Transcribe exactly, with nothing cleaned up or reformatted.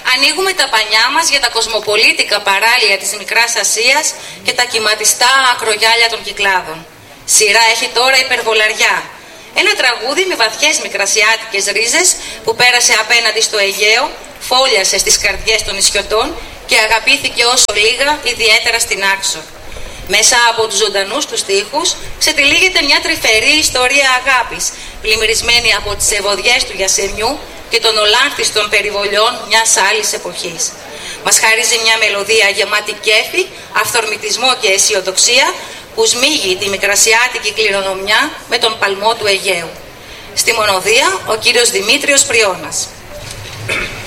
ανοίγουμε τα πανιά μας για τα κοσμοπολίτικα παράλια της Μικράς Ασίας και τα κυματιστά ακρογιάλια των Κυκλάδων. Σειρά έχει τώρα η Υπερβολαριά. Ένα τραγούδι με βαθιές μικρασιάτικες ρίζες που πέρασε απέναντι στο Αιγαίο, φόλιασε στις καρδιές των νησιωτών και αγαπήθηκε όσο λίγα, ιδιαίτερα στην Άξο. Μέσα από τους ζωντανούς τους στίχους ξετυλίγεται μια τρυφερή ιστορία αγάπης, πλημμυρισμένη από τις ευωδιές του Γιασεμιού και των ολάνθιστων περιβολιών μιας άλλης εποχής. Μας χαρίζει μια μελωδία γεμάτη κέφι, αυθορμητισμό και αισιοδοξία που σμίγει τη μικρασιάτικη κληρονομιά με τον παλμό του Αιγαίου. Στη μονοδία ο κύριος Δημήτριος Πριώνας.